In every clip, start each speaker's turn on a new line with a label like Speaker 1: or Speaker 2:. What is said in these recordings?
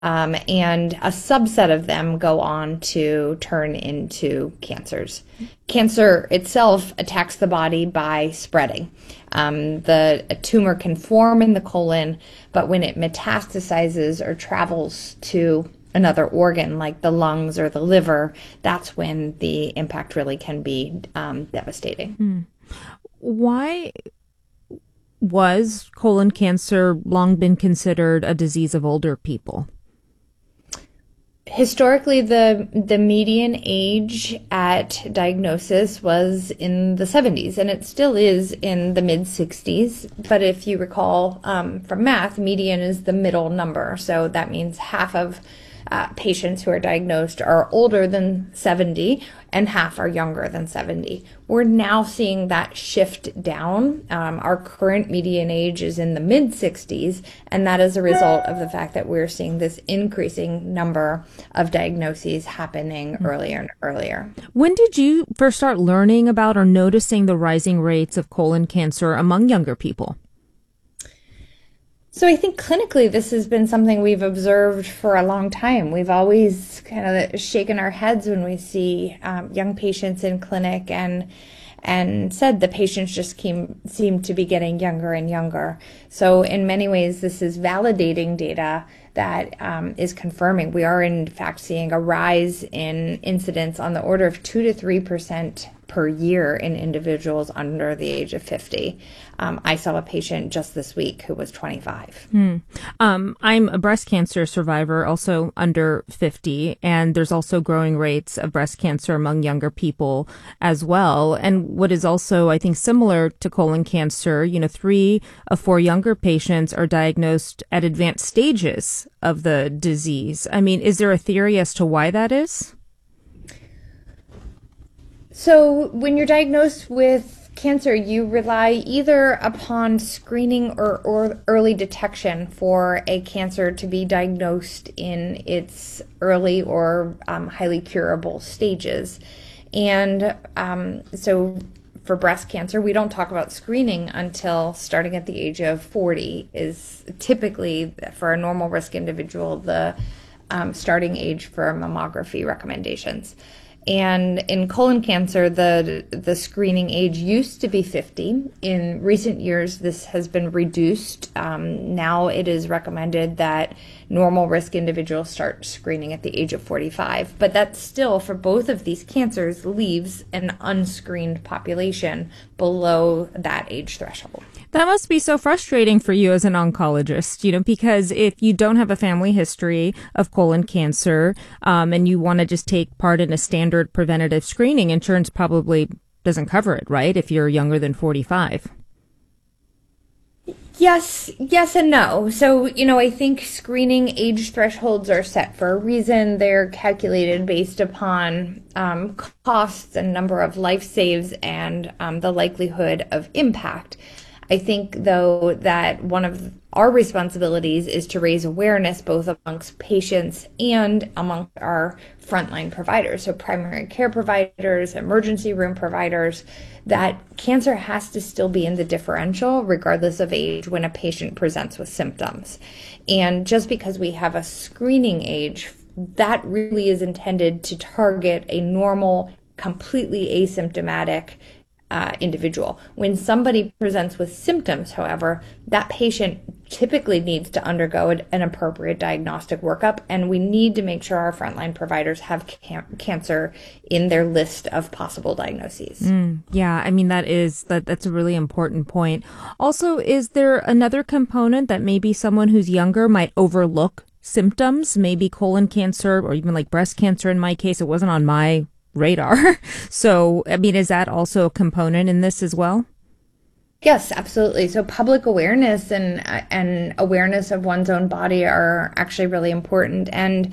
Speaker 1: and a subset of them go on to turn into cancers. Cancer itself attacks the body by spreading. A tumor can form in the colon, but when it metastasizes or travels to another organ like the lungs or the liver, that's when the impact really can be devastating.
Speaker 2: Why was colon cancer long been considered a disease of older people?
Speaker 1: Historically, the median age at diagnosis was in the 70s, and it still is in the mid 60s. But if you recall from math, median is the middle number. So that means half of patients who are diagnosed are older than 70 and half are younger than 70. We're now seeing that shift down. Our current median age is in the mid 60s, and that is a result of the fact that we're seeing this increasing number of diagnoses happening earlier and earlier.
Speaker 2: When did you first start learning about or noticing the rising rates of colon cancer among younger people?
Speaker 1: So I think clinically this has been something we've observed for a long time. We've always kind of shaken our heads when we see young patients in clinic and said the patients just seem to be getting younger and younger. So in many ways this is validating data that is confirming. We are in fact seeing a rise in incidence on the order of 2 to 3% per year in individuals under the age of 50. I saw a patient just this week who was 25.
Speaker 2: I'm a breast cancer survivor, also under 50, and there's also growing rates of breast cancer among younger people as well. And what is also, I think, similar to colon cancer, 3 of 4 younger patients are diagnosed at advanced stages of the disease. I mean, is there a theory as to why that is?
Speaker 1: So when you're diagnosed with cancer, you rely either upon screening or early detection for a cancer to be diagnosed in its early or highly curable stages. And so for breast cancer, we don't talk about screening until starting at the age of 40 is typically, for a normal risk individual, the starting age for mammography recommendations. And in colon cancer, the screening age used to be 50. In recent years, this has been reduced. Now it is recommended that normal risk individuals start screening at the age of 45. But that still, for both of these cancers, leaves an unscreened population below that age threshold.
Speaker 2: That must be so frustrating for you as an oncologist, because if you don't have a family history of colon cancer, and you want to just take part in a standard preventative screening, insurance probably doesn't cover it, right? If you're younger than 45.
Speaker 1: Yes and no. So, I think screening age thresholds are set for a reason. They're calculated based upon costs and number of life saves and the likelihood of impact. I think, though, that one of our responsibilities is to raise awareness both amongst patients and amongst our frontline providers, so primary care providers, emergency room providers, that cancer has to still be in the differential regardless of age when a patient presents with symptoms. And just because we have a screening age, that really is intended to target a normal, completely asymptomatic individual. When somebody presents with symptoms, however, that patient typically needs to undergo an appropriate diagnostic workup, and we need to make sure our frontline providers have cancer in their list of possible diagnoses.
Speaker 2: Yeah, I mean, that's a really important point. Also, is there another component that maybe someone who's younger might overlook symptoms, maybe colon cancer or even like breast cancer in my case? It wasn't on my radar. So, I mean, is that also a component in this as well?
Speaker 1: Yes, absolutely. So public awareness and awareness of one's own body are actually really important. And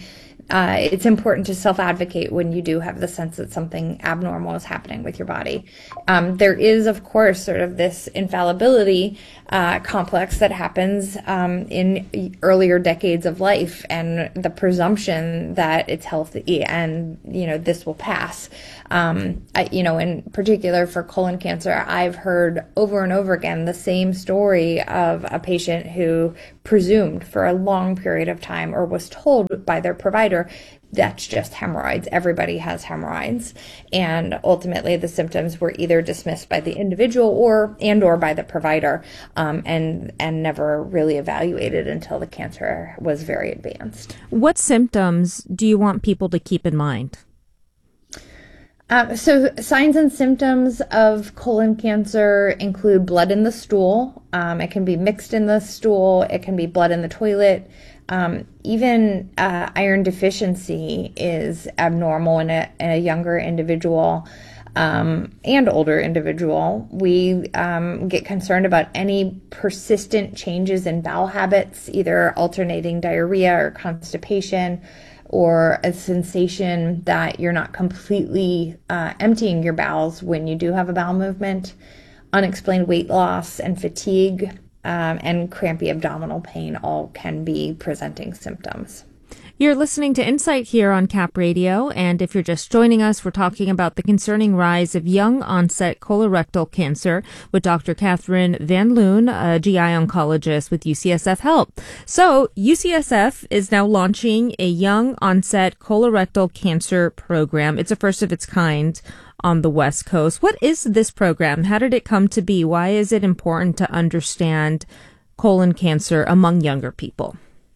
Speaker 1: it's important to self-advocate when you do have the sense that something abnormal is happening with your body. There is, of course, sort of this infallibility complex that happens in earlier decades of life, and the presumption that it's healthy and this will pass. In particular for colon cancer, I've heard over and over again the same story of a patient who presumed for a long period of time, or was told by their provider, that's just hemorrhoids. Everybody has hemorrhoids. And ultimately the symptoms were either dismissed by the individual or by the provider, and never really evaluated until the cancer was very advanced.
Speaker 2: What symptoms do you want people to keep in mind?
Speaker 1: So signs and symptoms of colon cancer include blood in the stool. It can be mixed in the stool. It can be blood in the toilet. Even iron deficiency is abnormal in a younger individual and older individual. We get concerned about any persistent changes in bowel habits, either alternating diarrhea or constipation, or a sensation that you're not completely emptying your bowels when you do have a bowel movement, unexplained weight loss and fatigue, and crampy abdominal pain all can be presenting symptoms.
Speaker 2: You're listening to Insight here on CAP Radio, and if you're just joining us, we're talking about the concerning rise of young onset colorectal cancer with Dr. Catherine Van Loon, a GI oncologist with UCSF Health. So UCSF is now launching a young onset colorectal cancer program. It's a first of its kind on the West Coast. What is this program? How did it come to be? Why is it important to understand colon cancer among younger people?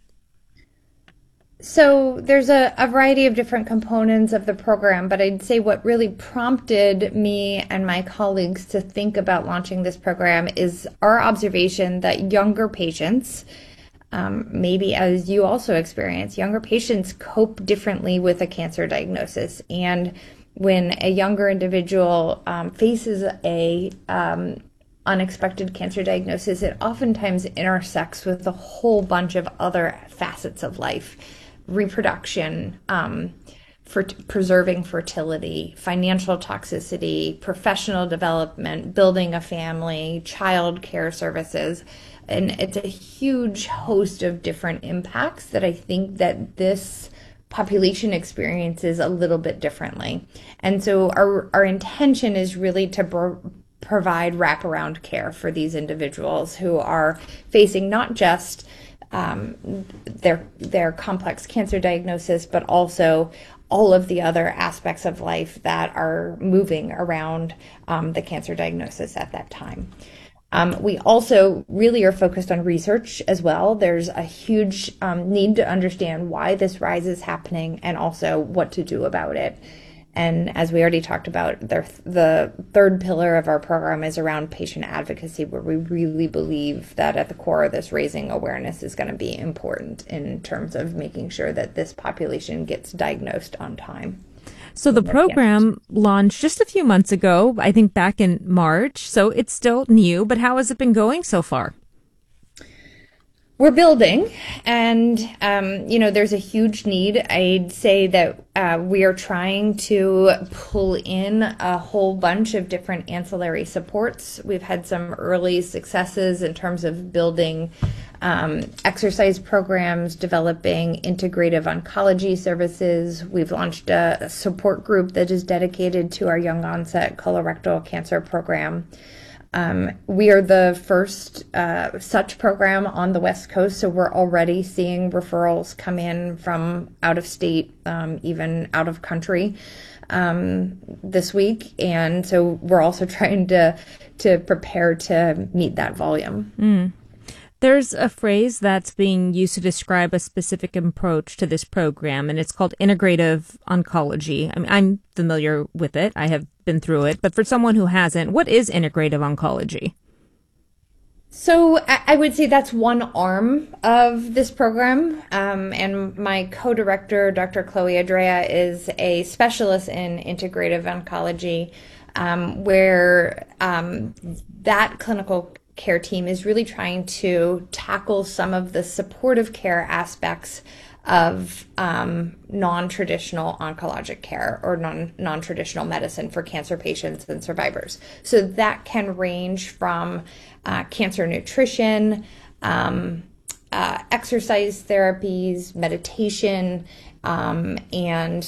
Speaker 1: So there's a variety of different components of the program, but I'd say what really prompted me and my colleagues to think about launching this program is our observation that younger patients, maybe as you also experience, younger patients cope differently with a cancer diagnosis. And when a younger individual faces a unexpected cancer diagnosis, it oftentimes intersects with a whole bunch of other facets of life. Reproduction, for preserving fertility, financial toxicity, professional development, building a family, child care services. And it's a huge host of different impacts that I think that this population experiences a little bit differently. And so our intention is really to provide wraparound care for these individuals who are facing not just their complex cancer diagnosis, but also all of the other aspects of life that are moving around the cancer diagnosis at that time. We also really are focused on research as well. There's a huge need to understand why this rise is happening and also what to do about it. And as we already talked about, the third pillar of our program is around patient advocacy, where we really believe that at the core of this, raising awareness is going to be important in terms of making sure that this population gets diagnosed on time.
Speaker 2: So the program launched just a few months ago, I think back in March, so it's still new, but how has it been going so far?
Speaker 1: We're building, and, there's a huge need. I'd say that we are trying to pull in a whole bunch of different ancillary supports. We've had some early successes in terms of building exercise programs, developing integrative oncology services. We've launched a support group that is dedicated to our young onset colorectal cancer program. We are the first such program on the West Coast, so we're already seeing referrals come in from out of state, even out of country this week. And so we're also trying to prepare to meet that volume.
Speaker 2: There's a phrase that's being used to describe a specific approach to this program, and it's called integrative oncology. I mean, I'm familiar with it. I have been through it. But for someone who hasn't, what is integrative oncology?
Speaker 1: So I would say that's one arm of this program. And my co-director, Dr. Chloe Adrea, is a specialist in integrative oncology, where that clinical care team is really trying to tackle some of the supportive care aspects of non-traditional oncologic care or non-traditional medicine for cancer patients and survivors. So that can range from cancer nutrition, exercise therapies, meditation, and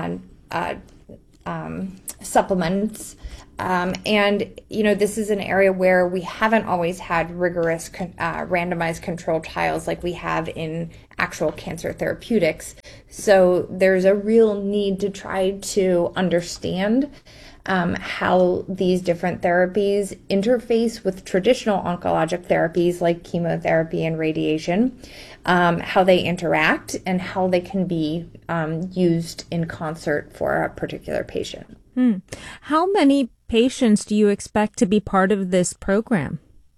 Speaker 1: supplements. And, this is an area where we haven't always had rigorous randomized controlled trials like we have in actual cancer therapeutics. So there's a real need to try to understand how these different therapies interface with traditional oncologic therapies like chemotherapy and radiation, how they interact, and how they can be used in concert for a particular patient.
Speaker 2: How many patients do you expect to be part of this program?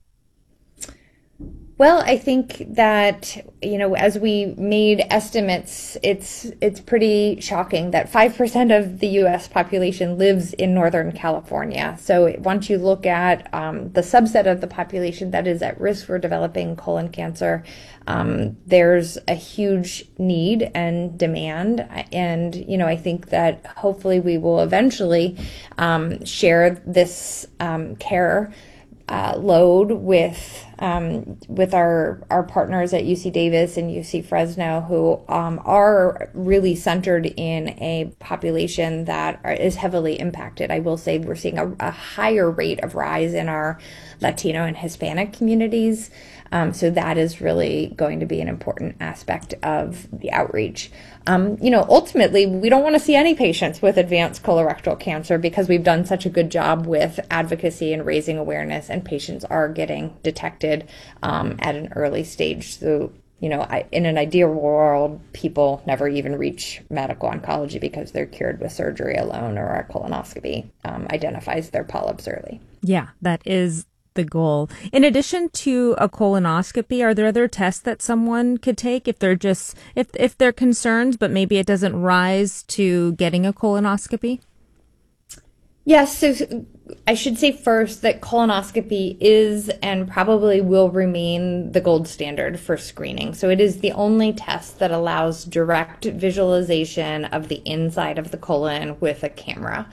Speaker 1: Well, I think that, as we made estimates, it's pretty shocking that 5% of the U.S. population lives in Northern California. So once you look at the subset of the population that is at risk for developing colon cancer, there's a huge need and demand. And, I think that hopefully we will eventually share this care load with our partners at UC Davis and UC Fresno, who are really centered in a population that is heavily impacted. I will say we're seeing a higher rate of rise in our Latino and Hispanic communities. So that is really going to be an important aspect of the outreach. Ultimately, we don't want to see any patients with advanced colorectal cancer because we've done such a good job with advocacy and raising awareness, and patients are getting detected at an early stage. So, in an ideal world, people never even reach medical oncology because they're cured with surgery alone, or a colonoscopy identifies their polyps early.
Speaker 2: Yeah, that is the goal. In addition to a colonoscopy, are there other tests that someone could take if they're if they're concerned, but maybe it doesn't rise to getting a colonoscopy?
Speaker 1: Yes, so I should say first that colonoscopy is and probably will remain the gold standard for screening. So it is the only test that allows direct visualization of the inside of the colon with a camera.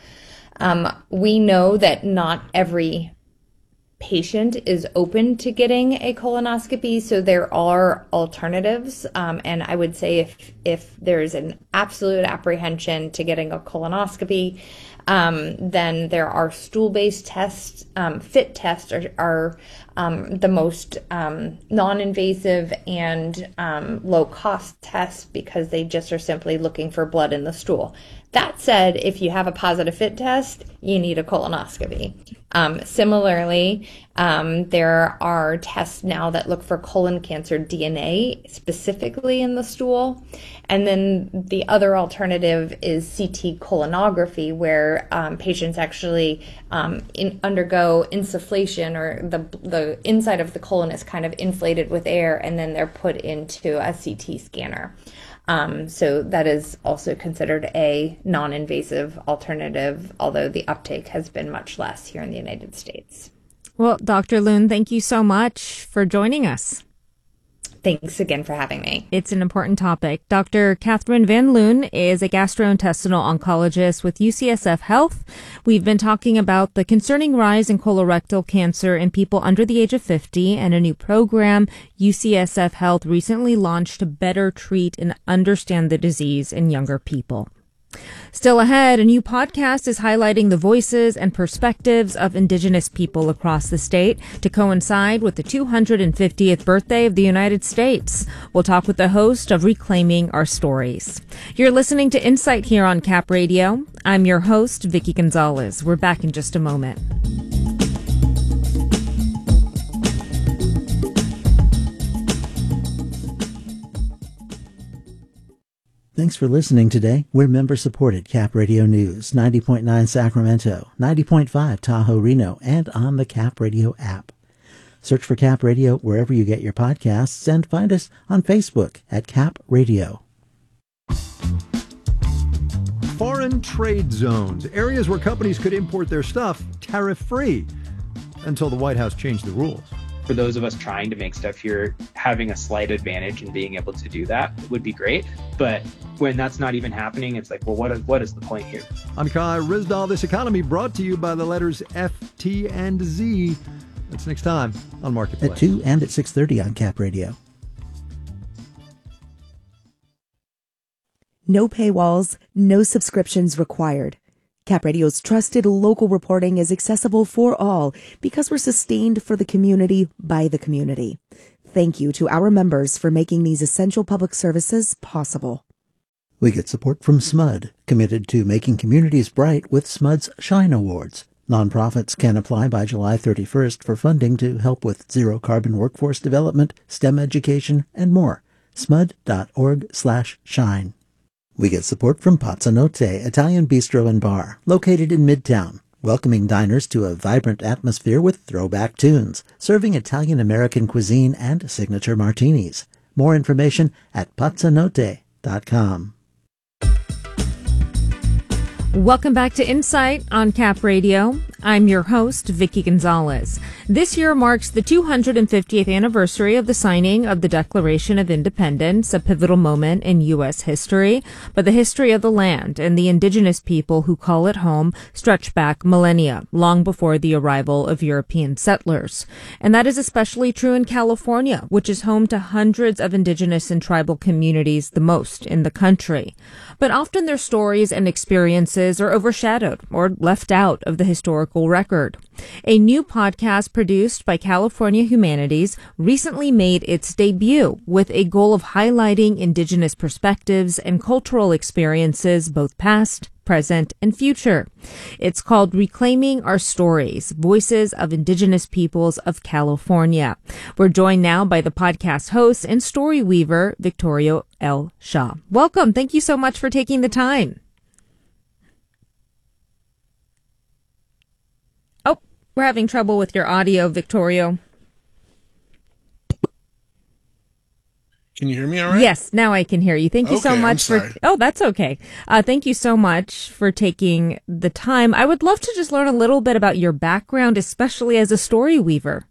Speaker 1: We know that not every patient is open to getting a colonoscopy, so there are alternatives. And I would say if there's an absolute apprehension to getting a colonoscopy, then there are stool-based tests. FIT tests are the most non-invasive and low-cost tests because they just are simply looking for blood in the stool. That said, if you have a positive FIT test, you need a colonoscopy. Similarly, there are tests now that look for colon cancer DNA specifically in the stool. And then the other alternative is CT colonography, where patients actually undergo insufflation, or the inside of the colon is kind of inflated with air, and then they're put into a CT scanner. So that is also considered a non-invasive alternative, although the uptake has been much less here in the United States.
Speaker 2: Well, Dr. Loon, thank you so much for joining us.
Speaker 1: Thanks again for having me.
Speaker 2: It's an important topic. Dr. Catherine Van Loon is a gastrointestinal oncologist with UCSF Health. We've been talking about the concerning rise in colorectal cancer in people under the age of 50 and a new program UCSF Health recently launched to better treat and understand the disease in younger people. Still ahead, a new podcast is highlighting the voices and perspectives of Indigenous people across the state to coincide with the 250th birthday of the United States. We'll talk with the host of Reclaiming Our Stories. You're listening to Insight here on Cap Radio. I'm your host, Vicky Gonzalez. We're back in just a moment.
Speaker 3: Thanks for listening today. We're member-supported Cap Radio News, 90.9 Sacramento, 90.5 Tahoe Reno, and on the Cap Radio app. Search for Cap Radio wherever you get your podcasts and find us on Facebook at Cap Radio.
Speaker 4: Foreign trade zones, areas where companies could import their stuff tariff-free, until the White House changed the rules.
Speaker 5: for those of us trying to make stuff here, having a slight advantage in being able to do that would be great. But when that's not even happening, it's like, well, what is the point here?
Speaker 4: I'm Kai Ryssdal. This economy brought to you by the letters F, T, and Z. That's next time on Marketplace.
Speaker 3: At 2 and at 6:30 on Cap Radio.
Speaker 6: No paywalls, no subscriptions required. Cap Radio's trusted local reporting is accessible for all because we're sustained for the community by the community. Thank you to our members for making these essential public services possible.
Speaker 3: We get support from SMUD, committed to making communities bright with SMUD's Shine Awards. Nonprofits can apply by July 31st for funding to help with zero-carbon workforce development, STEM education, and more. smud.org/shine. We get support from Pazzanotte Italian Bistro and Bar, located in Midtown, welcoming diners to a vibrant atmosphere with throwback tunes, serving Italian-American cuisine and signature martinis. More information at pazzanotte.com.
Speaker 2: Welcome back to Insight on Cap Radio. I'm your host, Vicky Gonzalez. This year marks the 250th anniversary of the signing of the Declaration of Independence, a pivotal moment in U.S. history. But the history of the land and the indigenous people who call it home stretch back millennia, long before the arrival of European settlers. And that is especially true in California, which is home to hundreds of indigenous and tribal communities, the most in the country. But often their stories and experiences are overshadowed or left out of the historical record. A new podcast produced by California Humanities recently made its debut with a goal of highlighting indigenous perspectives and cultural experiences, both past, present, and future. It's called Reclaiming Our Stories, Voices of Indigenous Peoples of California. We're joined now by the podcast host and story weaver, Victoria L. Shaw. Welcome. Thank you so much for taking the time. Oh, we're having trouble with your audio, Victoria.
Speaker 7: Can you hear me all right?
Speaker 2: Yes, now I can hear you. Thank you so much for... Oh, that's okay. Thank you so much for taking the time. I would love to just learn a little bit about your background, especially as a story weaver.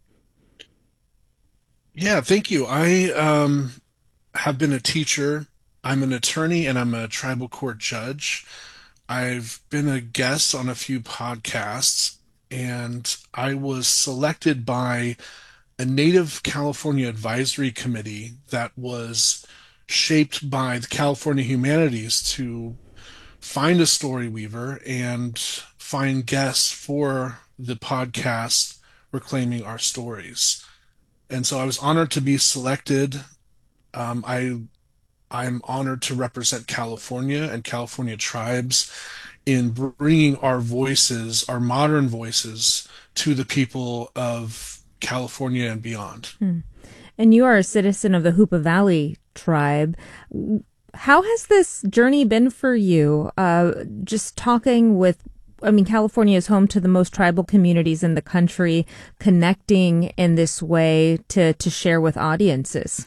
Speaker 7: Yeah, thank you. I have been a teacher. I'm an attorney, and I'm a tribal court judge. I've been a guest on a few podcasts, and I was selected by a Native California Advisory Committee that was shaped by the California Humanities to find a story weaver and find guests for the podcast Reclaiming Our Stories. And so I was honored to be selected. I'm honored to represent California and California tribes in bringing our voices, our modern voices, to the people of California and beyond.
Speaker 2: And you are a citizen of the Hoopa Valley tribe. How has this journey been for you? Just talking with, California is home to the most tribal communities in the country, connecting in this way to share with audiences.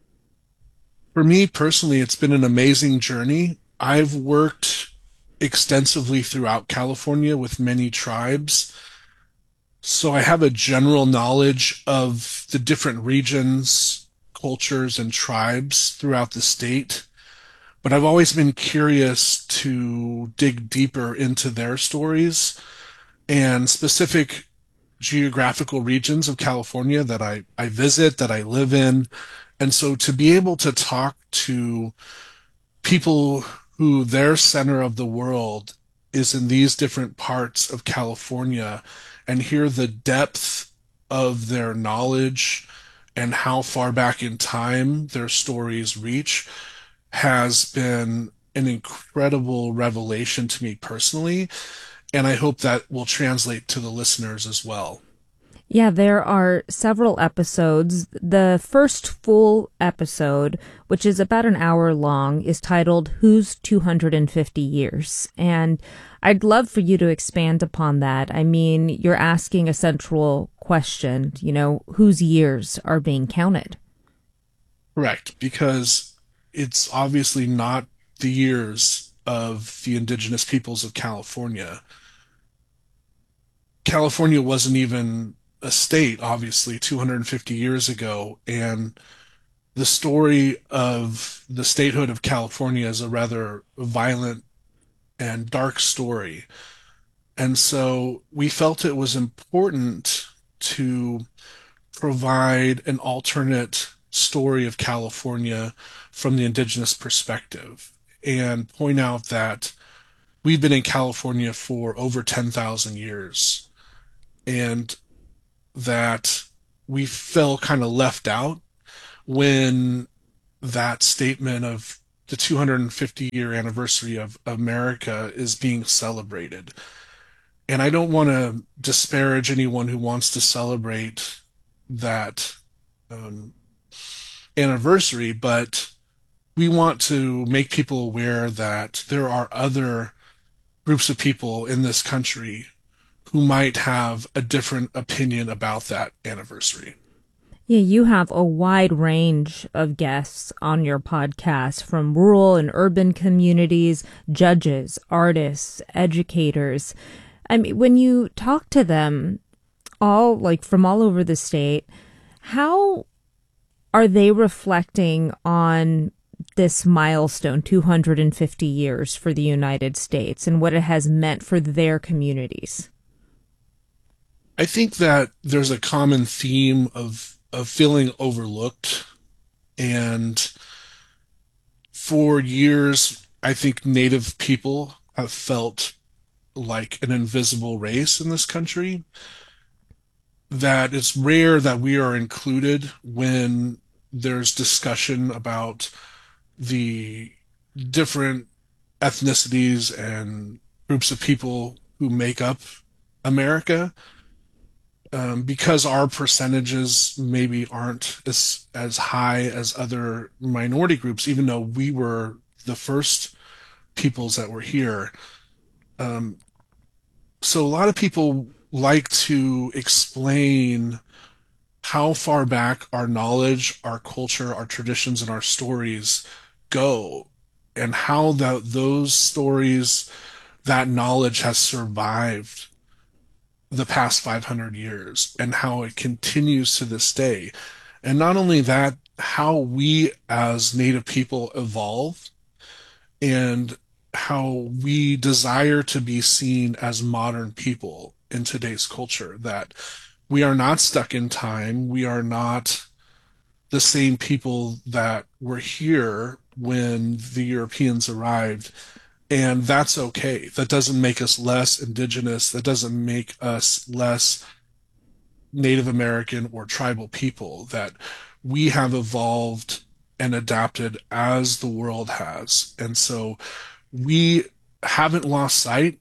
Speaker 7: For me personally, it's been an amazing journey. I've worked extensively throughout California with many tribes. So I have a general knowledge of the different regions, cultures, and tribes throughout the state. But I've always been curious to dig deeper into their stories and specific geographical regions of California that I visit, that I live in. And so to be able to talk to people who their center of the world is in these different parts of California and hear the depth of their knowledge and how far back in time their stories reach has been an incredible revelation to me personally. And I hope that will translate to the listeners as well.
Speaker 2: Yeah, there are several episodes. The first full episode, which is about an hour long, is titled Whose 250 Years? And I'd love for you to expand upon that. You're asking a central question, whose years are being counted?
Speaker 7: Correct, because it's obviously not the years of the indigenous peoples of California. California wasn't even a state, obviously, 250 years ago, and the story of the statehood of California is a rather violent and dark story. And so we felt it was important to provide an alternate story of California from the indigenous perspective and point out that we've been in California for over 10,000 years and that we felt kind of left out when that statement of the 250-year anniversary of America is being celebrated. And I don't want to disparage anyone who wants to celebrate that um, anniversary, but we want to make people aware that there are other groups of people in this country who might have a different opinion about that anniversary.
Speaker 2: Yeah, you have a wide range of guests on your podcast, from rural and urban communities, judges, artists, educators. I mean, when you talk to them, all like from all over the state, how are they reflecting on this milestone, 250 years for the United States, and what it has meant for their communities?
Speaker 7: I think that there's a common theme of feeling overlooked. And for years, I think Native people have felt like an invisible race in this country, that it's rare that we are included when there's discussion about the different ethnicities and groups of people who make up America, because our percentages maybe aren't as high as other minority groups, even though we were the first peoples that were here. Um, so a lot of people like to explain how far back our knowledge, our culture, our traditions, and our stories go, and how those stories, that knowledge has survived the past 500 years and how it continues to this day. And not only that, how we as Native people evolve and how we desire to be seen as modern people in today's culture, that we are not stuck in time. We are not the same people that were here when the Europeans arrived. And that's okay. That doesn't make us less indigenous. That doesn't make us less Native American or tribal people. That we have evolved and adapted as the world has. And so we haven't lost sight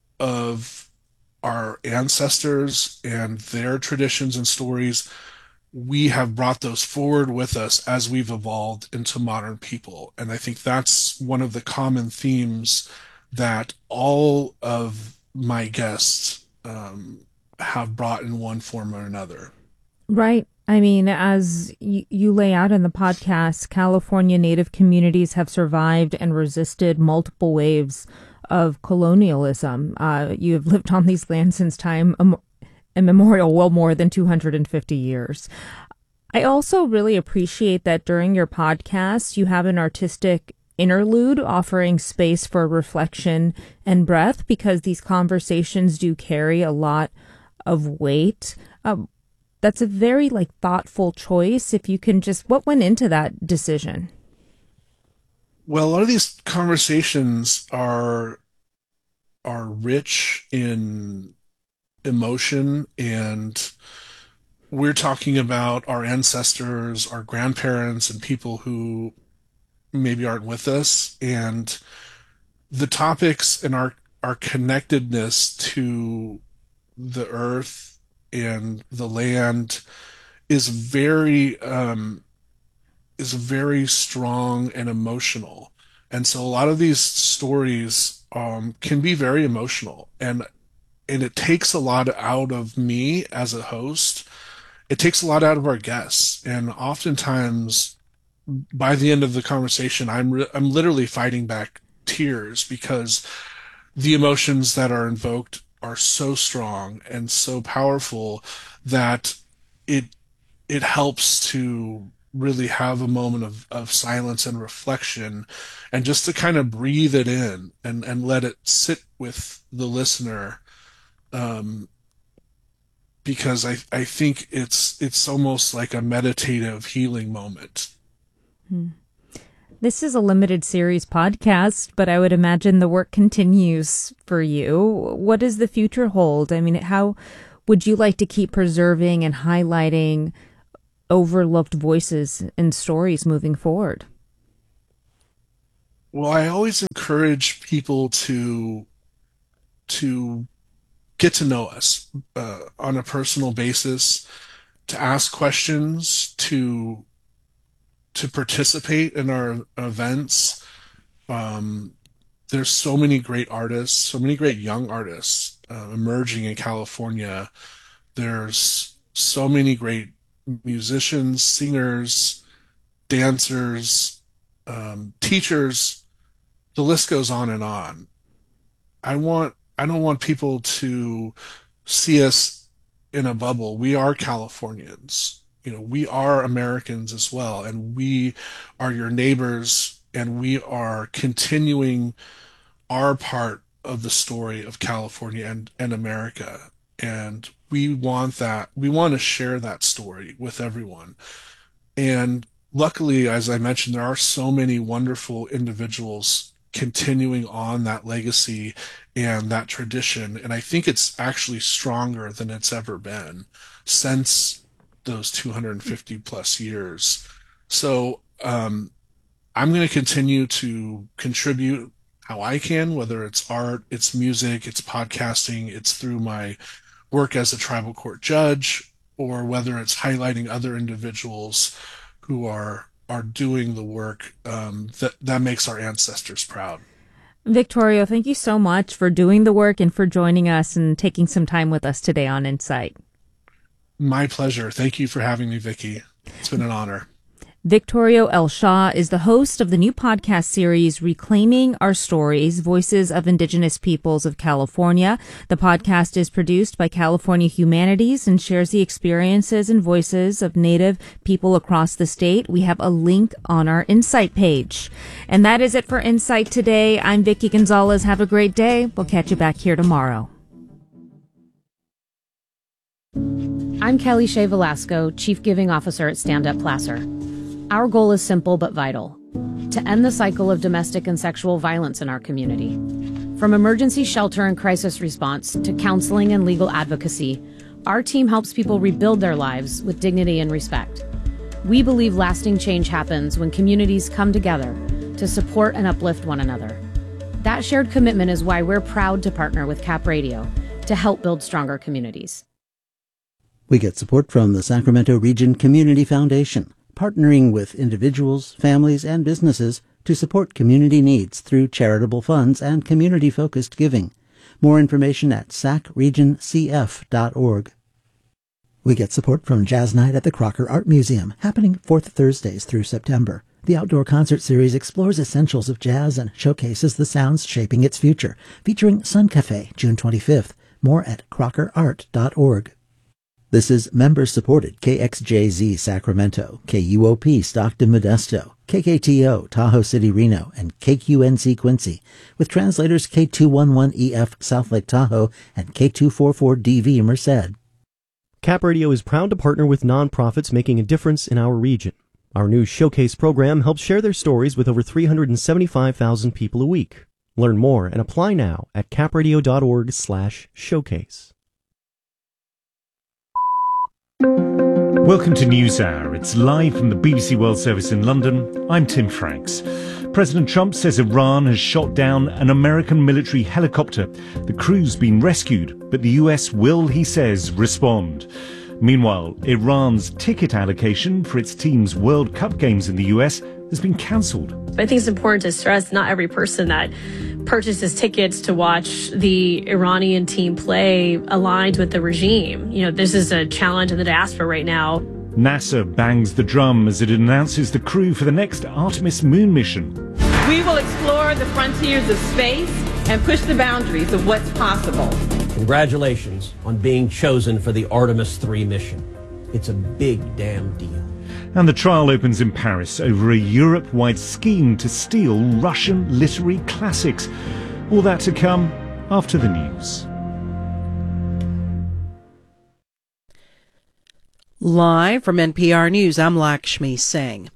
Speaker 7: of our ancestors and their traditions and stories. We have brought those forward with us as we've evolved into modern people. And I think that's one of the common themes that all of my guests have brought in one form or another.
Speaker 2: Right. I mean, as you lay out in the podcast, California Native communities have survived and resisted multiple waves of colonialism. You have lived on these lands since time immemorial, well more than 250 years. I also really appreciate that during your podcast, you have an artistic interlude offering space for reflection and breath, because these conversations do carry a lot of weight. That's a very thoughtful choice. If you can just, what went into that decision?
Speaker 7: Well, a lot of these conversations are rich in emotion, and we're talking about our ancestors, our grandparents, and people who maybe aren't with us, and the topics and our connectedness to the earth and the land is very strong and emotional. And so a lot of these stories can be very emotional, and it takes a lot out of me as a host. It takes a lot out of our guests, and oftentimes by the end of the conversation, I'm literally fighting back tears, because the emotions that are invoked are so strong and so powerful that it helps to really have a moment of silence and reflection, and just to kind of breathe it in and let it sit with the listener. Because I think it's almost like a meditative healing moment.
Speaker 2: This is a limited series podcast, but I would imagine the work continues for you. What does the future hold? I mean, how would you like to keep preserving and highlighting overlooked voices and stories moving forward?
Speaker 7: Well, I always encourage people to get to know us on a personal basis, to ask questions, to participate in our events. There's so many great artists, so many great young artists emerging in California. There's so many great musicians, singers, dancers, teachers. The list goes on and on. I don't want people to see us in a bubble. We are Californians. We are Americans as well, and we are your neighbors, and we are continuing our part of the story of California and America. And we want to share that story with everyone. And luckily, as I mentioned, there are so many wonderful individuals continuing on that legacy and that tradition. And I think it's actually stronger than it's ever been since those 250 plus years. So I'm going to continue to contribute how I can, whether it's art, it's music, it's podcasting, it's through my work as a tribal court judge, or whether it's highlighting other individuals who are doing the work that makes our ancestors proud.
Speaker 2: Victorio, thank you so much for doing the work and for joining us and taking some time with us today on Insight.
Speaker 7: My pleasure. Thank you for having me, Vicki. It's been an honor.
Speaker 2: Victorio L. Shaw is the host of the new podcast series, Reclaiming Our Stories, Voices of Indigenous Peoples of California. The podcast is produced by California Humanities and shares the experiences and voices of Native people across the state. We have a link on our Insight page. And that is it for Insight today. I'm Vicki Gonzalez. Have a great day. We'll catch you back here tomorrow.
Speaker 8: I'm Kelly Shea Velasco, Chief Giving Officer at Stand Up Placer. Our goal is simple but vital: to end the cycle of domestic and sexual violence in our community. From emergency shelter and crisis response to counseling and legal advocacy, our team helps people rebuild their lives with dignity and respect. We believe lasting change happens when communities come together to support and uplift one another. That shared commitment is why we're proud to partner with Cap Radio to help build stronger communities.
Speaker 3: We get support from the Sacramento Region Community Foundation, partnering with individuals, families, and businesses to support community needs through charitable funds and community-focused giving. More information at sacregion.cf.org. We get support from Jazz Night at the Crocker Art Museum, happening 4th Thursdays through September. The outdoor concert series explores essentials of jazz and showcases the sounds shaping its future, featuring Sun Cafe, June 25th. More at crockerart.org. This is member-supported KXJZ Sacramento, KUOP Stockton Modesto, KKTO Tahoe City Reno, and KQNC Quincy, with translators K211EF South Lake Tahoe and K244DV Merced.
Speaker 9: Cap Radio is proud to partner with nonprofits making a difference in our region. Our new Showcase program helps share their stories with over 375,000 people a week. Learn more and apply now at capradio.org/showcase.
Speaker 10: Welcome to NewsHour. It's live from the BBC World Service in London. I'm Tim Franks. President Trump says Iran has shot down an American military helicopter. The crew's been rescued, but the US will, he says, respond. Meanwhile, Iran's ticket allocation for its team's World Cup games in the US has been cancelled.
Speaker 11: I think it's important to stress not every person that purchases tickets to watch the Iranian team play aligned with the regime. You know, this is a challenge in the diaspora right now.
Speaker 10: NASA bangs the drum as it announces the crew for the next Artemis moon mission.
Speaker 12: We will explore the frontiers of space and push the boundaries of what's possible. Congratulations on being chosen for the Artemis 3 mission. It's a big damn deal.
Speaker 10: And the trial opens in Paris over a Europe-wide scheme to steal Russian literary classics. All that to come after the news.
Speaker 13: Live from NPR News, I'm Lakshmi Singh.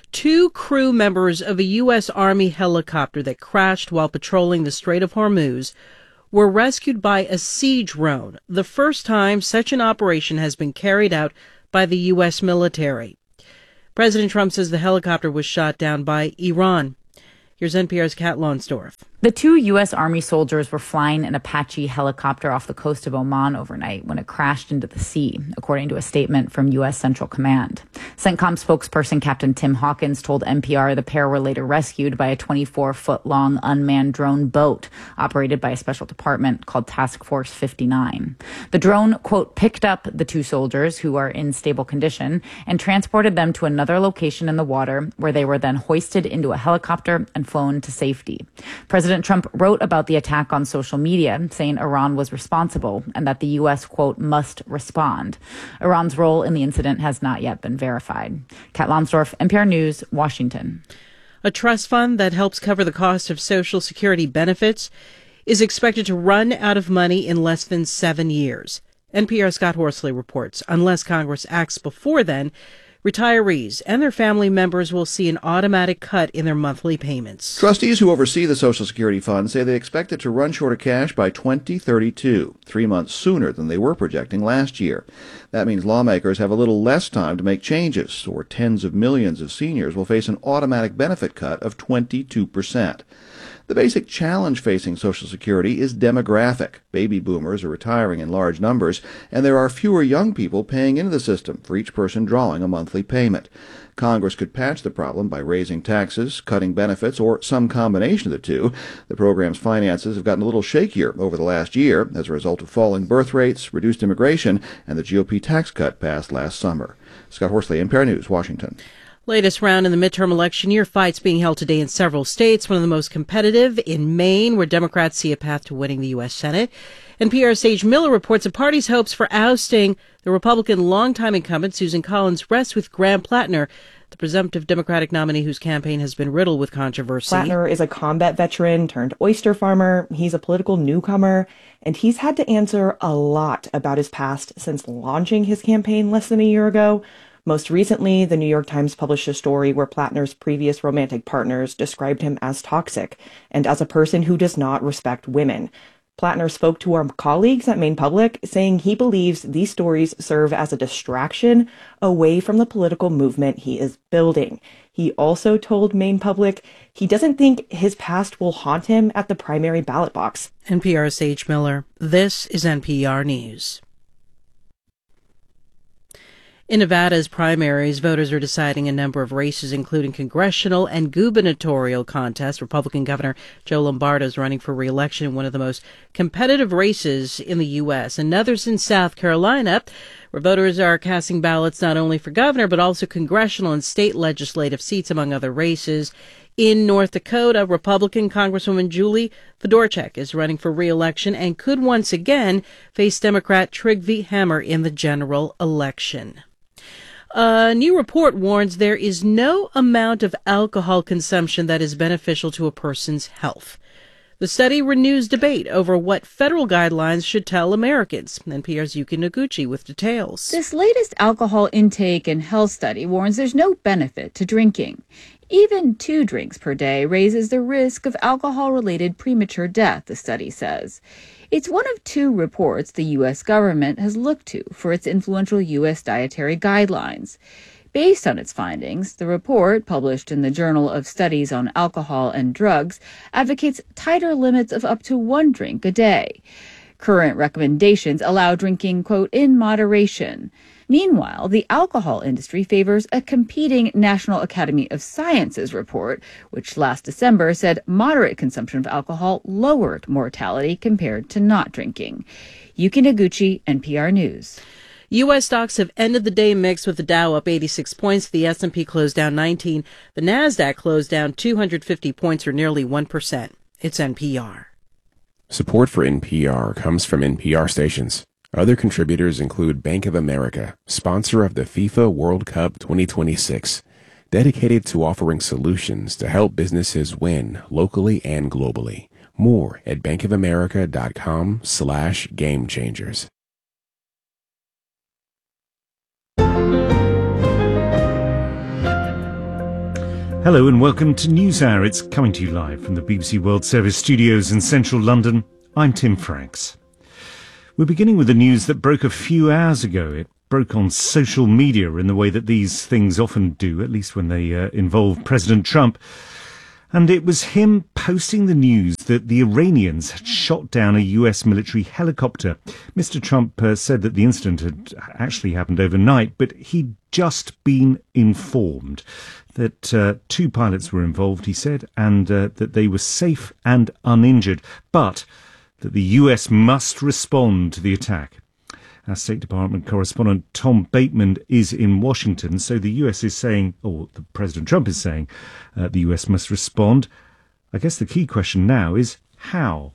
Speaker 13: 2 crew members of a U.S. Army helicopter that crashed while patrolling the Strait of Hormuz were rescued by a siege drone, the first time such an operation has been carried out by the U.S. military. President Trump says the helicopter was shot down by Iran. Here's NPR's Kat Lonsdorf.
Speaker 14: The 2 U.S. Army soldiers were flying an Apache helicopter off the coast of Oman overnight when it crashed into the sea, according to a statement from U.S. Central Command. CENTCOM spokesperson Captain Tim Hawkins told NPR the pair were later rescued by a 24-foot-long unmanned drone boat operated by a special department called Task Force 59. The drone, quote, picked up the 2 soldiers who are in stable condition and transported them to another location in the water where they were then hoisted into a helicopter and flown to safety. President Trump wrote about the attack on social media, saying Iran was responsible and that the U.S., quote, must respond. Iran's role in the incident has not yet been verified. Kat Lonsdorf, NPR News, Washington.
Speaker 13: A trust fund that helps cover the cost of Social Security benefits is expected to run out of money in less than 7 years. NPR's Scott Horsley reports, unless Congress acts before then, retirees and their family members will see an automatic cut in their monthly payments.
Speaker 15: Trustees who oversee the Social Security Fund say they expect it to run short of cash by 2032, 3 months sooner than they were projecting last year. That means lawmakers have a little less time to make changes, or tens of millions of seniors will face an automatic benefit cut of 22%. The basic challenge facing Social Security is demographic. Baby boomers are retiring in large numbers, and there are fewer young people paying into the system for each person drawing a monthly payment. Congress could patch the problem by raising taxes, cutting benefits, or some combination of the two. The program's finances have gotten a little shakier over the last year as a result of falling birth rates, reduced immigration, and the GOP tax cut passed last summer. Scott Horsley, NPR News, Washington.
Speaker 13: Latest round in the midterm election year, fights being held today in several states, one of the most competitive in Maine, where Democrats see a path to winning the U.S. Senate. NPR's Sage Miller reports the party's hopes for ousting the Republican longtime incumbent Susan Collins rest with Graham Plattner, the presumptive Democratic nominee whose campaign has been riddled with controversy.
Speaker 16: Plattner is a combat veteran turned oyster farmer. He's a political newcomer, and he's had to answer a lot about his past since launching his campaign less than a year ago. Most recently, the New York Times published a story where Plattner's previous romantic partners described him as toxic and as a person who does not respect women. Plattner spoke to our colleagues at Maine Public, saying he believes these stories serve as a distraction away from the political movement he is building. He also told Maine Public he doesn't think his past will haunt him at the primary ballot box.
Speaker 13: NPR's Sage Miller. This is NPR News. In Nevada's primaries, voters are deciding a number of races, including congressional and gubernatorial contests. Republican Governor Joe Lombardo is running for re-election in one of the most competitive races in the U.S. And others in South Carolina, where voters are casting ballots not only for governor, but also congressional and state legislative seats, among other races. In North Dakota, Republican Congresswoman Julie Fedorchak is running for re-election and could once again face Democrat Trygve Hammer in the general election. A new report warns there is no amount of alcohol consumption that is beneficial to a person's health. The study renews debate over what federal guidelines should tell Americans. NPR's Yuki Noguchi with details.
Speaker 17: This latest alcohol intake and health study warns there's no benefit to drinking. Even 2 drinks per day raises the risk of alcohol-related premature death, the study says. It's one of 2 reports the U.S. government has looked to for its influential U.S. dietary guidelines. Based on its findings, the report, published in the Journal of Studies on Alcohol and Drugs, advocates tighter limits of up to 1 drink a day. Current recommendations allow drinking, quote, in moderation. Meanwhile, the alcohol industry favors a competing National Academy of Sciences report, which last December said moderate consumption of alcohol lowered mortality compared to not drinking. Yuki Noguchi, NPR News.
Speaker 13: U.S. stocks have ended the day mixed, with the Dow up 86 points. The S&P closed down 19. The Nasdaq closed down 250 points, or nearly 1%. It's NPR.
Speaker 18: Support for NPR comes from NPR stations. Other contributors include Bank of America, sponsor of the FIFA World Cup 2026, dedicated to offering solutions to help businesses win locally and globally. More at bankofamerica.com/gamechangers.
Speaker 10: Hello and welcome to NewsHour. It's coming to you live from the BBC World Service studios in central London. I'm Tim Franks. We're beginning with the news that broke a few hours ago. It broke on social media in the way that these things often do, at least when they involve President Trump. And it was him posting the news that the Iranians had shot down a US military helicopter. Mr. Trump said that the incident had actually happened overnight, but he'd just been informed that 2 pilots were involved, he said, and that they were safe and uninjured, but that the US must respond to the attack. Our State Department correspondent Tom Bateman is in Washington, so the US is saying, or President Trump is saying, the US must respond. I guess the key question now is how?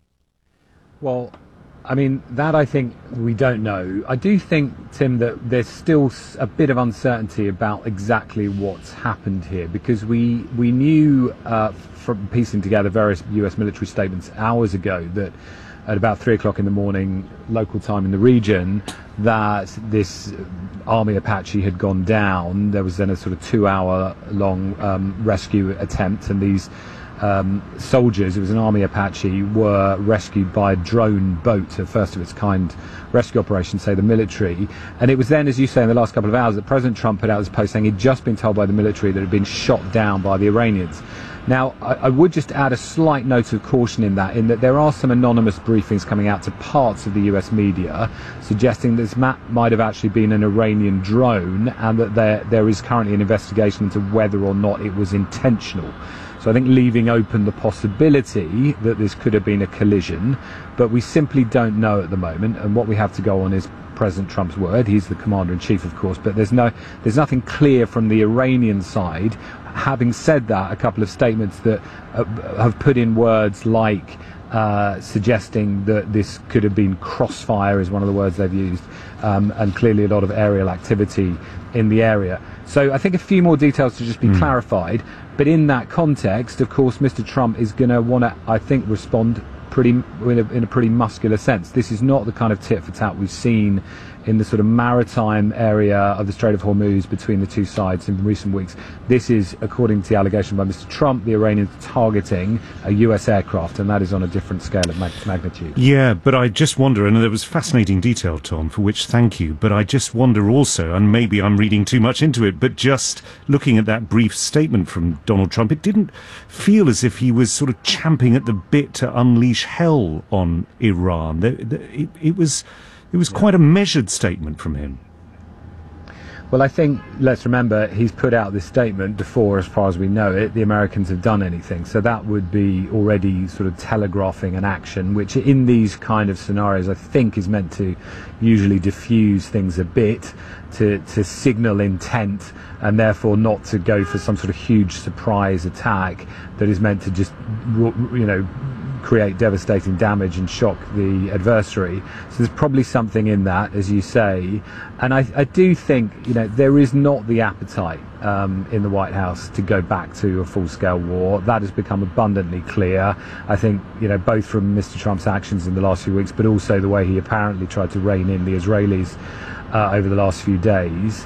Speaker 19: Well, I mean, that I think we don't know. I do think, Tim, that there's still a bit of uncertainty about exactly what's happened here, because we knew from piecing together various US military statements hours ago that at about 3 o'clock in the morning, local time in the region, that this Army Apache had gone down. There was then a sort of 2-hour-long rescue attempt, and these soldiers, it was an Army Apache, were rescued by a drone boat, a first of its kind rescue operation, say the military. And it was then, as you say, in the last couple of hours that President Trump put out this post saying he'd just been told by the military that it had been shot down by the Iranians. Now, I would just add a slight note of caution in that there are some anonymous briefings coming out to parts of the US media suggesting this might have actually been an Iranian drone, and that there is currently an investigation into whether or not it was intentional. So I think leaving open the possibility that this could have been a collision, but we simply don't know at the moment, and what we have to go on is President Trump's word. He's the commander-in-chief, of course, but there's nothing clear from the Iranian side. Having said that, a couple of statements that have put in words like suggesting that this could have been crossfire is one of the words they've used, and clearly a lot of aerial activity in the area. So I think a few more details to just be clarified, but in that context, of course, Mr. Trump is going to want to, I think, respond in a pretty muscular sense. This is not the kind of tit for tat we've seen in the sort of maritime area of the Strait of Hormuz between the two sides in recent weeks. This is, according to the allegation by Mr. Trump, the Iranians targeting a US aircraft, and that is on a different scale of magnitude.
Speaker 10: Yeah, but I just wonder, and there was fascinating detail, Tom, for which thank you, but I just wonder also, and maybe I'm reading too much into it, but just looking at that brief statement from Donald Trump, it didn't feel as if he was sort of champing at the bit to unleash hell on Iran. It was quite a measured statement from him.
Speaker 19: Well, I think, let's remember, he's put out this statement before, as far as we know it, the Americans have done anything. So that would be already sort of telegraphing an action, which in these kind of scenarios, I think, is meant to usually diffuse things a bit, to signal intent, and therefore not to go for some sort of huge surprise attack that is meant to just, create devastating damage and shock the adversary. So there's probably something in that, as you say. And I do think, there is not the appetite in the White House to go back to a full-scale war. That has become abundantly clear. I think, both from Mr. Trump's actions in the last few weeks, but also the way he apparently tried to rein in the Israelis over the last few days.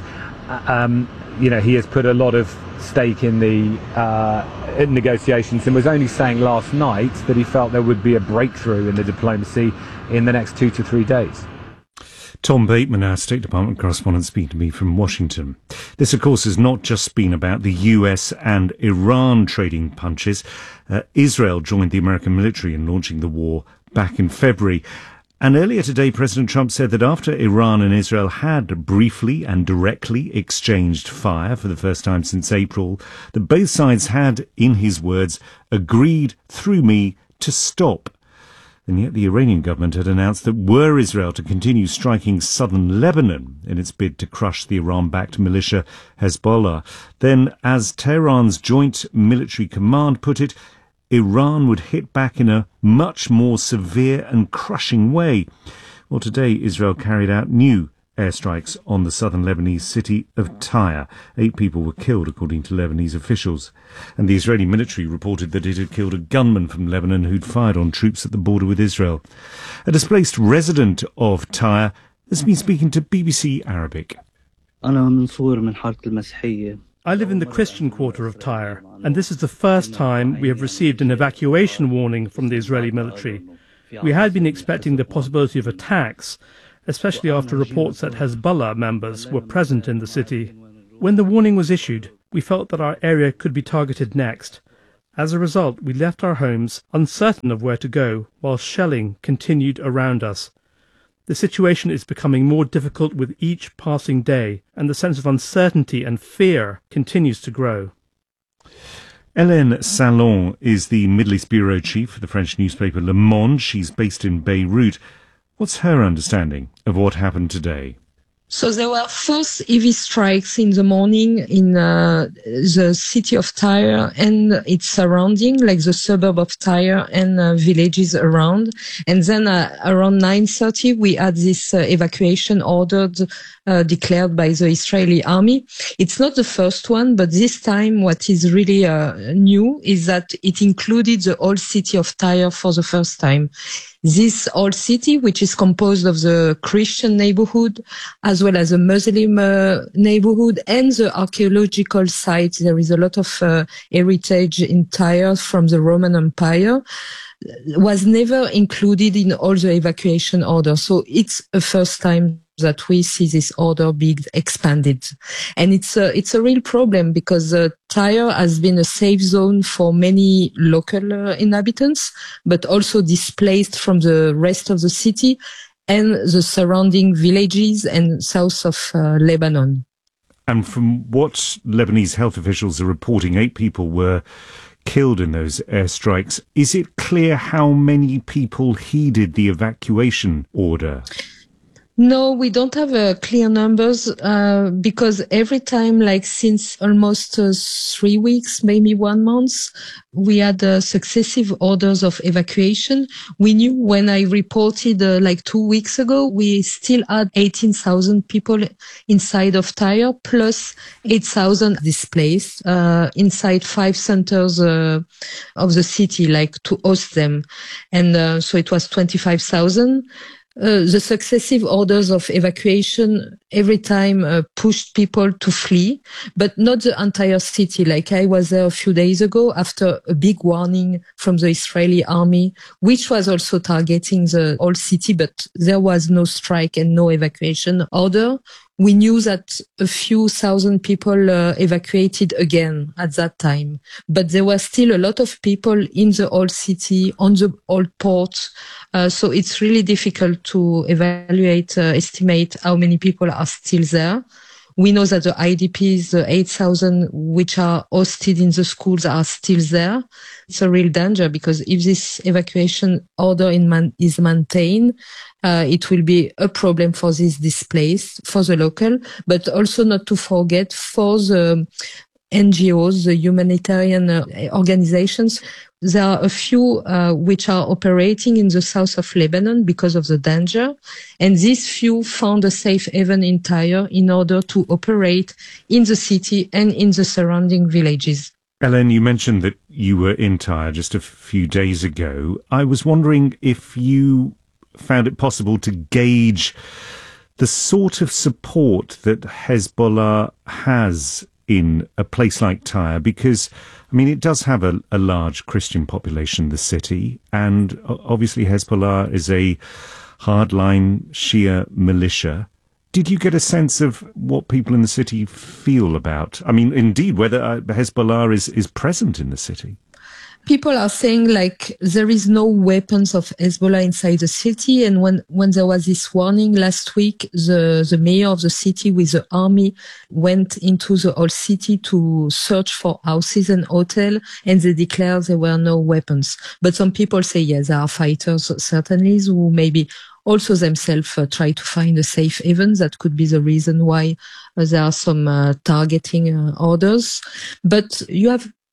Speaker 19: He has put a lot of stake in the negotiations, and was only saying last night that he felt there would be a breakthrough in the diplomacy in the next 2 to 3 days.
Speaker 10: Tom Bateman, our State Department correspondent, speaking to me from Washington. This, of course, has not just been about the US and Iran trading punches. Israel joined the American military in launching the war back in February. And earlier today, President Trump said that after Iran and Israel had briefly and directly exchanged fire for the first time since April, that both sides had, in his words, agreed through me to stop. And yet the Iranian government had announced that were Israel to continue striking southern Lebanon in its bid to crush the Iran-backed militia Hezbollah, then, as Tehran's Joint Military Command put it, Iran would hit back in a much more severe and crushing way. Well, today Israel carried out new airstrikes on the southern Lebanese city of Tyre. 8 people were killed, according to Lebanese officials. And the Israeli military reported that it had killed a gunman from Lebanon who'd fired on troops at the border with Israel. A displaced resident of Tyre has been speaking to BBC Arabic.
Speaker 20: I live in the Christian quarter of Tyre, and this is the first time we have received an evacuation warning from the Israeli military. We had been expecting the possibility of attacks, especially after reports that Hezbollah members were present in the city. When the warning was issued, we felt that our area could be targeted next. As a result, we left our homes uncertain of where to go, while shelling continued around us. The situation is becoming more difficult with each passing day, and the sense of uncertainty and fear continues to grow.
Speaker 10: Hélène Salon is the Middle East bureau chief for the French newspaper Le Monde. She's based in Beirut. What's her understanding of what happened today?
Speaker 21: So there were false heavy strikes in the morning in the city of Tyre and its surrounding, like the suburb of Tyre and villages around. And then around 9:30, we had this evacuation order declared by the Israeli army. It's not the first one, but this time what is really new is that it included the whole city of Tyre for the first time. This old city, which is composed of the Christian neighborhood, as well as the Muslim neighborhood and the archaeological sites. There is a lot of heritage in Tyre from the Roman Empire, was never included in all the evacuation orders. So it's a first time that we see this order being expanded. And it's a real problem because Tyre has been a safe zone for many local inhabitants, but also displaced from the rest of the city and the surrounding villages and south of Lebanon.
Speaker 10: And from what Lebanese health officials are reporting, 8 people were killed in those airstrikes. Is it clear how many people heeded the evacuation order?
Speaker 21: No, we don't have clear numbers because every time, like since almost 3 weeks, maybe 1 month, we had successive orders of evacuation. We knew when I reported like 2 weeks ago, we still had 18,000 people inside of Tyre, plus 8,000 displaced inside 5 centers of the city, like to host them. And so it was 25,000. The successive orders of evacuation every time pushed people to flee, but not the entire city. Like I was there a few days ago after a big warning from the Israeli army, which was also targeting the whole city, but there was no strike and no evacuation order. We knew that a few thousand people evacuated again at that time, but there were still a lot of people in the old city, on the old port. So it's really difficult to estimate how many people are still there. We know that the IDPs, the 8,000 which are hosted in the schools, are still there. It's a real danger because if this evacuation order is maintained, it will be a problem for these displaced, for the local, but also not to forget for the NGOs, the humanitarian organizations. There are a few which are operating in the south of Lebanon because of the danger. And these few found a safe haven in Tyre in order to operate in the city and in the surrounding villages.
Speaker 10: Hélène, you mentioned that you were in Tyre just a few days ago. I was wondering if you found it possible to gauge the sort of support that Hezbollah has in a place like Tyre, because, I mean, it does have a large Christian population, the city, and obviously Hezbollah is a hardline Shia militia. Did you get a sense of what people in the city feel about, I mean, indeed, whether Hezbollah is present in the city?
Speaker 21: People are saying like there is no weapons of Hezbollah inside the city. And when there was this warning last week, the mayor of the city with the army went into the whole city to search for houses and hotels, and they declared there were no weapons. But some people say, yes, there are fighters, certainly, who maybe also themselves try to find a safe haven. That could be the reason why there are some targeting orders. But you have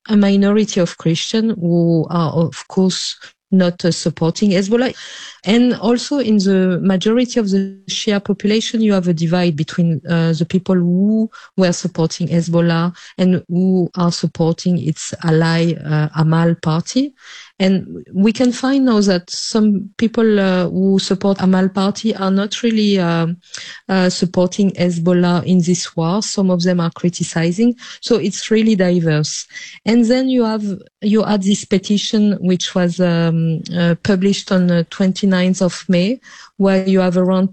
Speaker 21: a minority of Christians who are, of course, not supporting Hezbollah. And also in the majority of the Shia population, you have a divide between the people who were supporting Hezbollah and who are supporting its ally, Amal party. And we can find now that some people who support Amal party are not really supporting Hezbollah in this war. Some of them are criticizing. So it's really diverse. And then you had this petition which was published on the 29th of May, where you have around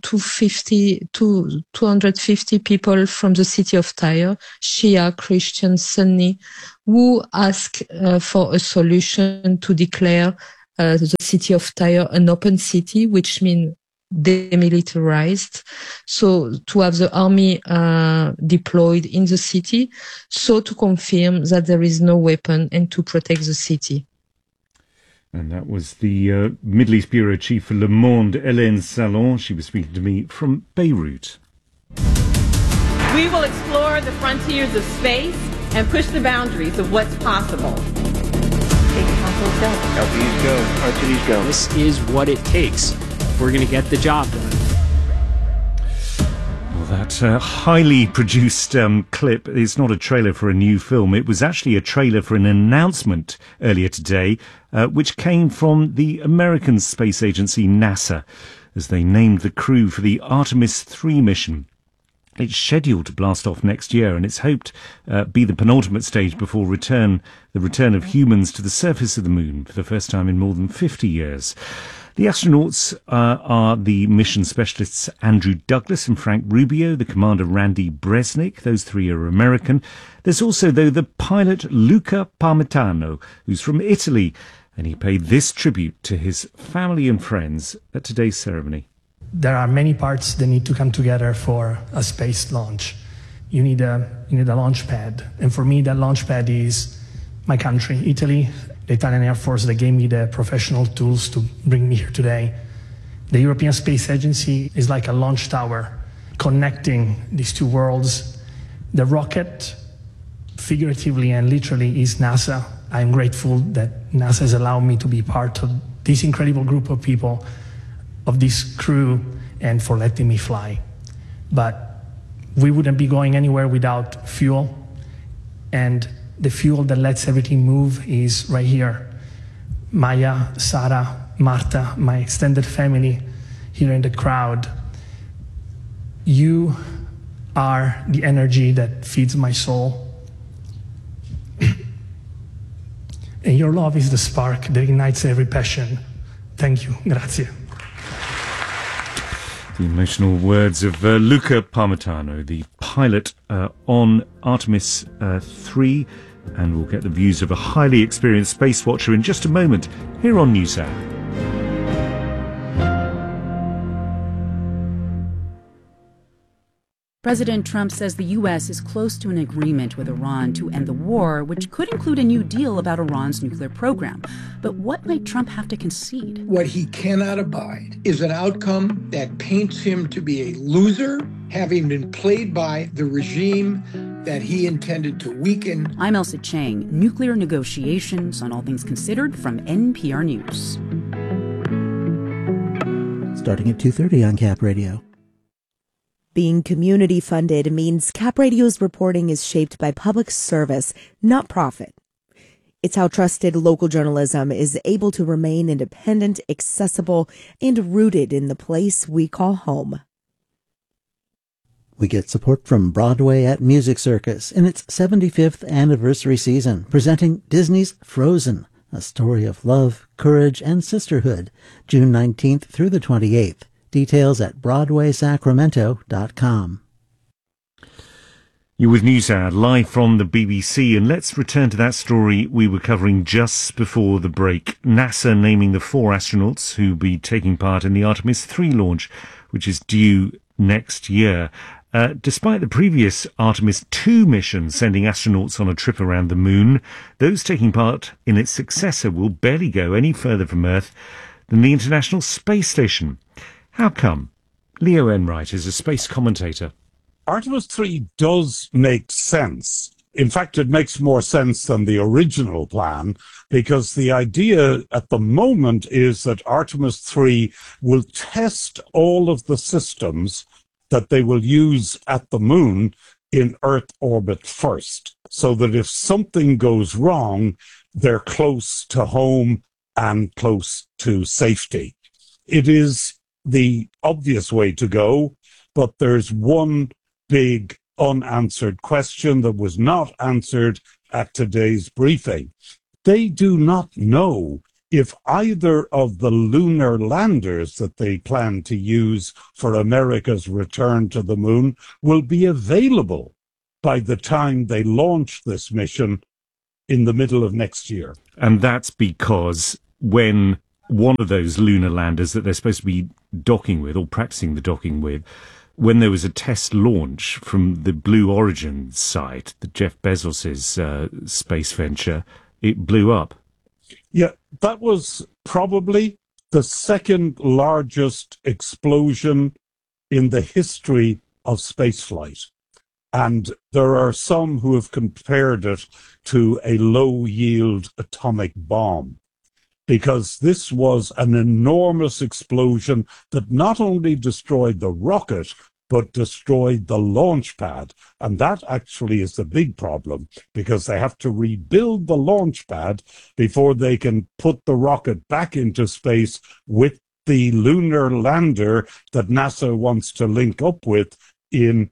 Speaker 21: 250 people from the city of Tyre, Shia, Christian, Sunni, who ask for a solution to declare the city of Tyre an open city, which means demilitarized. So to have the army deployed in the city, so to confirm that there is no weapon and to protect the city.
Speaker 10: And that was the Middle East Bureau Chief for Le Monde, Hélène Salon. She was speaking to me from Beirut.
Speaker 1: We will explore the frontiers of space and push the boundaries of what's possible.
Speaker 22: LPs go, RTDs go.
Speaker 23: This is what it takes if we're going to get the job done.
Speaker 10: Well, that highly produced clip is not a trailer for a new film. It was actually a trailer for an announcement earlier today, which came from the American space agency NASA, as they named the crew for the Artemis 3 mission. It's scheduled to blast off next year, and it's hoped be the penultimate stage before the return of humans to the surface of the moon for the first time in more than 50 years. The astronauts are the mission specialists Andrew Douglas and Frank Rubio, the commander Randy Bresnik. Those three are American. There's also, though, the pilot Luca Parmitano, who's from Italy, and he paid this tribute to his family and friends at today's ceremony.
Speaker 24: There are many parts that need to come together for a space launch. You need a launch pad. And for me, that launch pad is my country, Italy, the Italian Air Force that gave me the professional tools to bring me here today. The European Space Agency is like a launch tower connecting these two worlds. The rocket, figuratively and literally, is NASA. I'm grateful that NASA has allowed me to be part of this incredible group of people, of this crew, and for letting me fly. But we wouldn't be going anywhere without fuel, and the fuel that lets everything move is right here. Maya, Sarah, Marta, my extended family here in the crowd. You are the energy that feeds my soul. And your love is the spark that ignites every passion. Thank you. Grazie.
Speaker 10: The emotional words of Luca Parmitano, the pilot on Artemis 3, and we'll get the views of a highly experienced space watcher in just a moment here on NewsHour.
Speaker 25: President Trump says the U.S. is close to an agreement with Iran to end the war, which could include a new deal about Iran's nuclear program. But what might Trump have to concede?
Speaker 26: What he cannot abide is an outcome that paints him to be a loser, having been played by the regime that he intended to weaken.
Speaker 25: I'm Elsa Chang. Nuclear negotiations on All Things Considered from NPR News.
Speaker 3: Starting at 2:30 on Cap Radio.
Speaker 6: Being community funded means Cap Radio's reporting is shaped by public service, not profit. It's how trusted local journalism is able to remain independent, accessible, and rooted in the place we call home.
Speaker 3: We get support from Broadway at Music Circus in its 75th anniversary season, presenting Disney's Frozen, a story of love, courage, and sisterhood, June 19th through the 28th. Details at BroadwaySacramento.com.
Speaker 10: You're with NewsHour, live from the BBC, and let's return to that story we were covering just before the break. NASA naming the 4 astronauts who'll be taking part in the Artemis 3 launch, which is due next year. Despite the previous Artemis 2 mission sending astronauts on a trip around the moon, those taking part in its successor will barely go any further from Earth than the International Space Station. How come? Leo Enright is a space commentator.
Speaker 27: Artemis 3 does make sense
Speaker 2: In fact, it makes more sense than the original plan, because the idea at the moment is that Artemis 3 will test all of the systems that they will use at the moon in Earth orbit first, so that if something goes wrong, they're close to home and close to safety. It is the obvious way to go, but there's one big unanswered question that was not answered at today's briefing. They do not know if either of the lunar landers that they plan to use for America's return to the moon will be available by the time they launch this mission in the middle of next year.
Speaker 10: And that's because when one of those lunar landers that they're supposed to be docking with, or practicing the docking with, when there was a test launch from the Blue Origin site, the Jeff Bezos's space venture, it blew up.
Speaker 2: Yeah, that was probably the second largest explosion in the history of spaceflight. And there are some who have compared it to a low-yield atomic bomb, because this was an enormous explosion that not only destroyed the rocket, but destroyed the launch pad. And that actually is the big problem, because they have to rebuild the launch pad before they can put the rocket back into space with the lunar lander that NASA wants to link up with in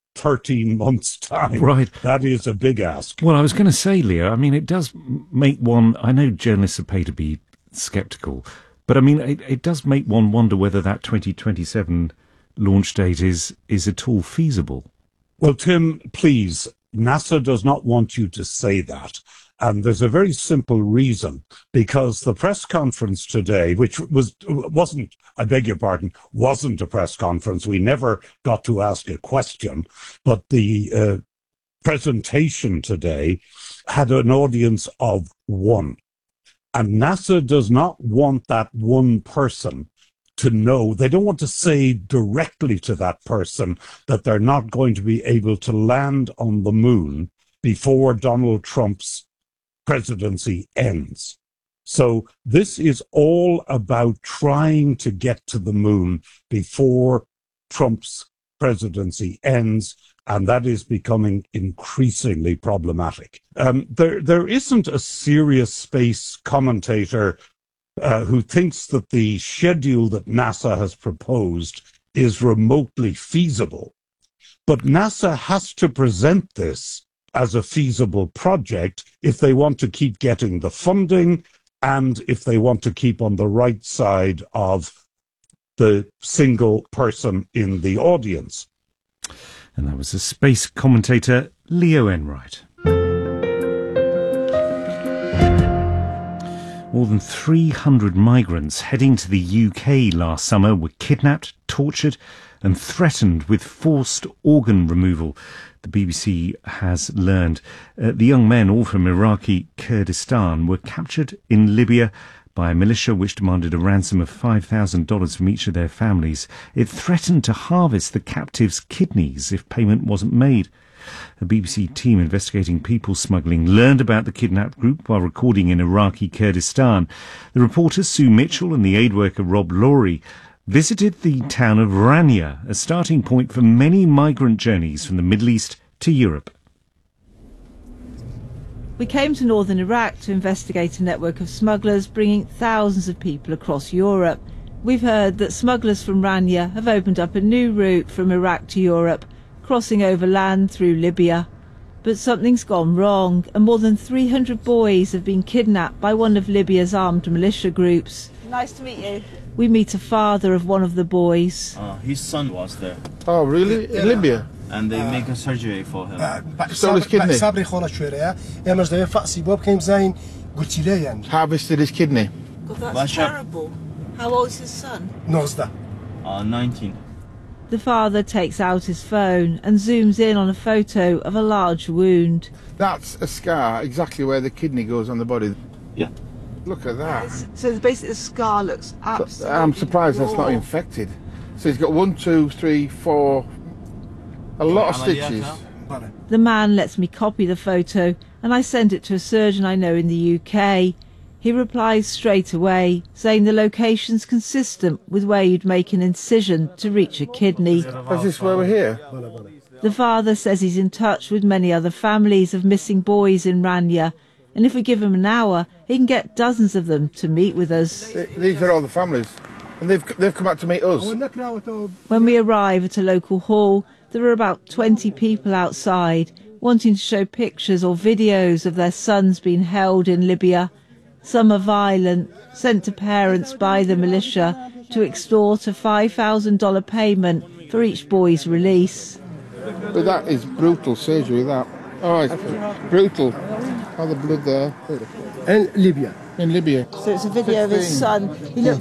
Speaker 2: 13 months' time.
Speaker 10: Right.
Speaker 2: That is a big ask.
Speaker 10: Well, I was going to say, Leo, I mean, it does make one, I know journalists are paid to be sceptical, but I mean, it does make one wonder whether that 2027 launch date is at all feasible.
Speaker 2: Well, Tim, please, NASA does not want you to say that. And there's a very simple reason, because the press conference today, which wasn't a press conference. We never got to ask a question, but the presentation today had an audience of one. And NASA does not want that one person to know. They don't want to say directly to that person that they're not going to be able to land on the moon before Donald Trump's presidency ends. So this is all about trying to get to the moon before Trump's presidency ends, and that is becoming increasingly problematic. There isn't a serious space commentator who thinks that the schedule that NASA has proposed is remotely feasible. But NASA has to present this as a feasible project if they want to keep getting the funding and if they want to keep on the right side of the single person in the audience.
Speaker 10: And that was the space commentator Leo Enright. More than 300 migrants heading to the UK last summer were kidnapped, tortured and threatened with forced organ removal, the BBC has learned. The young men, all from Iraqi Kurdistan, were captured in Libya by a militia which demanded a ransom of $5,000 from each of their families. It threatened to harvest the captives' kidneys if payment wasn't made. A BBC team investigating people smuggling learned about the kidnapped group while recording in Iraqi Kurdistan. The reporters Sue Mitchell and the aid worker Rob Laurie visited the town of Rania, a starting point for many migrant journeys from the Middle East to Europe.
Speaker 4: We came to northern Iraq to investigate a network of smugglers bringing thousands of people across Europe. We've heard that smugglers from Rania have opened up a new route from Iraq to Europe, crossing overland through Libya. But something's gone wrong, and more than 300 boys have been kidnapped by one of Libya's armed militia groups. Nice to meet you. We meet a father of one of the boys.
Speaker 5: His son was there.
Speaker 7: Oh, really? In Libya?
Speaker 5: And they make a surgery for him.
Speaker 7: Stole his kidney? Harvested his kidney?
Speaker 4: God, that's terrible. How old is his son?
Speaker 5: 19.
Speaker 4: The father takes out his phone and zooms in on a photo of a large wound.
Speaker 7: That's a scar exactly where the kidney goes on the body.
Speaker 5: Yeah.
Speaker 7: Look at that.
Speaker 4: So basically the scar looks absolutely
Speaker 7: I'm surprised
Speaker 4: raw.
Speaker 7: that's not infected. So he's got 1, 2, 3, 4, a lot of stitches.
Speaker 4: The man lets me copy the photo and I send it to a surgeon I know in the UK. He replies straight away, saying the location's consistent with where you'd make an incision to reach a kidney.
Speaker 7: Is this where we're here?
Speaker 4: The father says he's in touch with many other families of missing boys in Rania, and if we give him an hour, he can get dozens of them to meet with us.
Speaker 7: These are all the families, and they've come out to meet us.
Speaker 4: When we arrive at a local hall, there are about 20 people outside, wanting to show pictures or videos of their sons being held in Libya. Some are violent, sent to parents by the militia to extort a $5,000 payment for each boy's release.
Speaker 7: But that is brutal surgery, that. Oh, it's brutal. All the blood there.
Speaker 8: In Libya.
Speaker 7: In Libya.
Speaker 4: So it's a video of his son. He looks